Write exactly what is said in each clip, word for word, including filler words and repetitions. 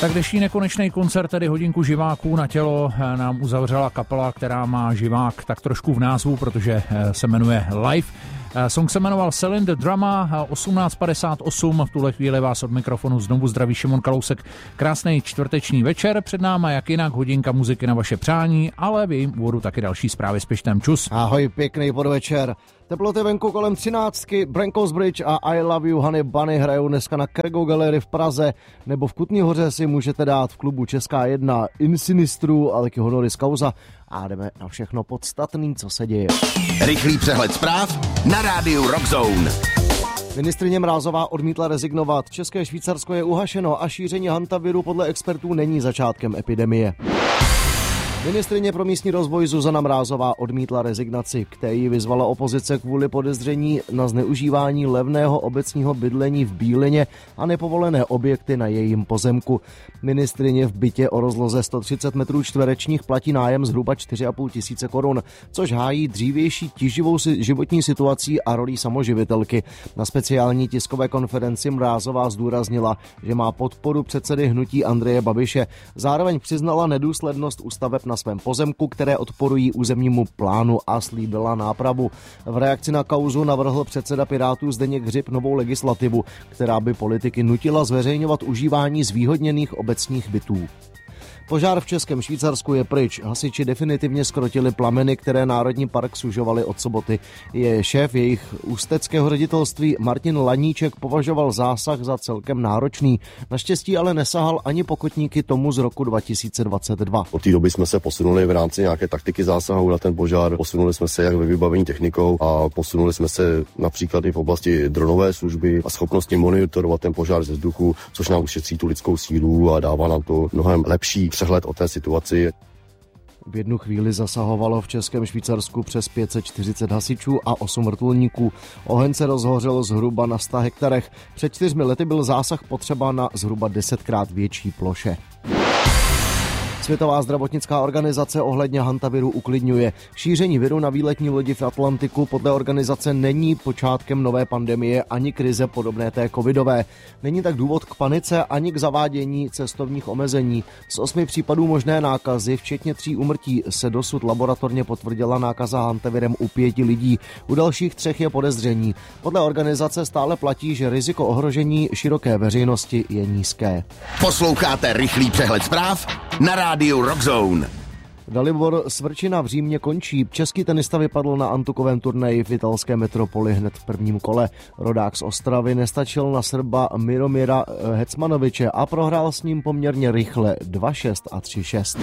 Tak dnešní nekonečný koncert, tedy hodinku živáků na tělo, nám uzavřela kapela, která má živák tak trošku v názvu, protože se jmenuje Live. Song se jmenoval Selling the Drama. Osmnáct padesát osm, v tuhle chvíli vás od mikrofonu znovu zdraví Šimon Kalousek. Krásný čtvrteční večer, před náma jak jinak hodinka muziky na vaše přání, ale v jejím úvodu taky další zprávy s Pištem. Čus. Ahoj, pěkný podvečer. Teploty venku kolem třináctky, Brankos Bridge a I Love You Honey Bunny hrajou dneska na Cargo Gallery v Praze, nebo v Kutní Hoře si můžete dát v klubu Česká jedna In Sinistru a taky Honoris Causa. A jdeme na všechno podstatný, co se děje. Rychlý přehled zpráv na rádiu Rock Zone. Ministryně Mrázová odmítla rezignovat. České Švýcarsko je uhašeno a šíření hantaviru podle expertů není začátkem epidemie. Ministryně pro místní rozvoj Zuzana Mrázová odmítla rezignaci, k té jí vyzvala opozice kvůli podezření na zneužívání levného obecního bydlení v Bílině a nepovolené objekty na jejím pozemku. Ministryně v bytě o rozloze sto třicet metrů čtverečních platí nájem zhruba čtyři a půl tisíce korun, což hájí dřívější tíživou životní situací a rolí samoživitelky. Na speciální tiskové konferenci Mrázová zdůraznila, že má podporu předsedy hnutí Andreje Babiše. Zároveň přiznala nedůslednost ústaveb na svém pozemku, které odporují územnímu plánu a slíbila nápravu. V reakci na kauzu navrhl předseda Pirátů Zdeněk Hřib novou legislativu, která by politiky nutila zveřejňovat užívání zvýhodněných obecních bytů. Požár v Českém Švýcarsku je pryč. Hasiči definitivně zkrotili plameny, které Národní park sužovaly od soboty. Je šéf jejich ústeckého ředitelství Martin Laníček považoval zásah za celkem náročný. Naštěstí ale nesahal ani pokotníky tomu z roku dva tisíce dvacet dva. Od té doby jsme se posunuli v rámci nějaké taktiky zásahu na ten požár. Posunuli jsme se jak ve vybavení technikou a posunuli jsme se například i v oblasti dronové služby a schopnosti monitorovat ten požár ze vzduchu, což nám ušetří tu lidskou sílu a dává nám to mnohem lepší přehled o té situaci. V jednu chvíli zasahovalo v Českém Švýcarsku přes pět set čtyřicet hasičů a osm vrtulníků. Oheň se rozhořel zhruba na sto hektarech. Před čtyřmi lety byl zásah potřeba na zhruba desetkrát větší ploše. Světová zdravotnická organizace ohledně hantaviru uklidňuje. Šíření viru na výletní lodi v Atlantiku podle organizace není počátkem nové pandemie ani krize podobné té covidové. Není tak důvod k panice ani k zavádění cestovních omezení. Z osmi případů možné nákazy, včetně tří úmrtí, se dosud laboratorně potvrdila nákaza hantavirem u pěti lidí. U dalších třech je podezření. Podle organizace stále platí, že riziko ohrožení široké veřejnosti je nízké. Posloucháte rychlý přehled zpráv na rádiu Rock Zone. Dalibor Svrčina v Římě končí. Český tenista vypadl na antukovém turnaji v italské metropoli hned v prvním kole. Rodák z Ostravy nestačil na Srba Miromira Hecmanoviče a prohrál s ním poměrně rychle dva šest a tři šest.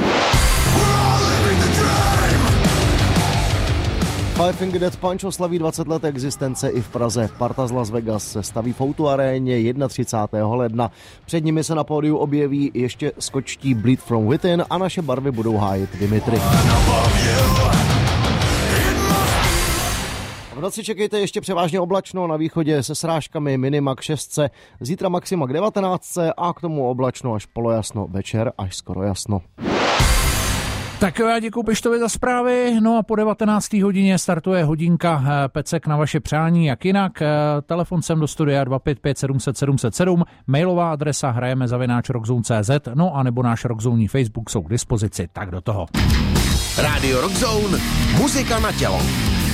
Five Finger Death Punch oslaví dvacet let existence i v Praze. Parta z Las Vegas se staví v Outu aréně třicátého prvního ledna. Před nimi se na pódiu objeví ještě skočtí Bleed From Within a naše barvy budou hájit Dimitri. V noci čekejte ještě převážně oblačno, na východě se srážkami, minima k šestce, zítra maxima k devatenáctce a k tomu oblačno až polojasno, večer až skoro jasno. Tak já děkuji Pištovi za zprávy, no a po devatenácté hodině startuje hodinka Pecek na vaše přání, jak jinak. Telefon sem do studia dva pět pět sedm set sedm set sedm, mailová adresa hrajeme zavináč rockzone tečka cé zet, no a nebo náš Rockzone Facebook jsou k dispozici, tak do toho. Rádio Rockzone, muzika na tělo.